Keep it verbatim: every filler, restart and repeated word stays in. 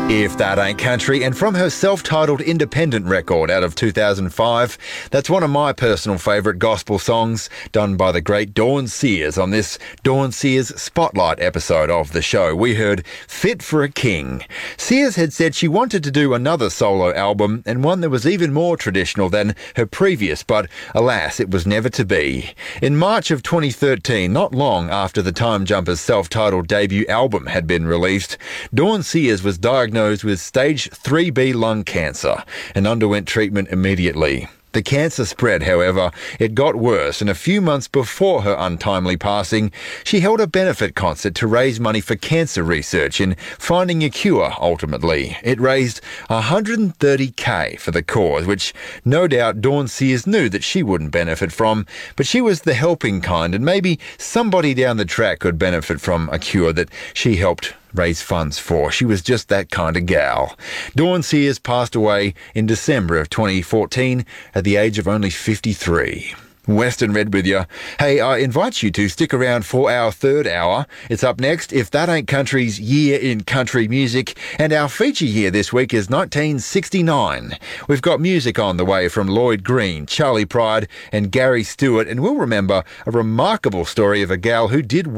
If That Ain't Country, and from her self-titled independent record out of two thousand five. That's one of my personal favourite gospel songs, done by the great Dawn Sears on this Dawn Sears Spotlight episode of the show. We heard Fit for a King. Sears had said she wanted to do another solo album, and one that was even more traditional than her previous, but alas, it was never to be. In March of twenty thirteen, not long after the Time Jumpers' self-titled debut album had been released, Dawn Sears was diagnosed with stage three B lung cancer and underwent treatment immediately. The cancer spread, however. It got worse, and a few months before her untimely passing, she held a benefit concert to raise money for cancer research in finding a cure, ultimately. It raised one hundred thirty thousand dollars for the cause, which no doubt Dawn Sears knew that she wouldn't benefit from, but she was the helping kind, and maybe somebody down the track could benefit from a cure that she helped raise funds for. She was just that kind of gal. Dawn Sears passed away in December of twenty fourteen at the age of only fifty-three. Western Red with you. Hey, I invite you to stick around for our third hour. It's up next, If That Ain't Country's Year in Country Music, and our feature year this week is nineteen sixty-nine. We've got music on the way from Lloyd Green, Charlie Pride and Gary Stewart, and we'll remember a remarkable story of a gal who did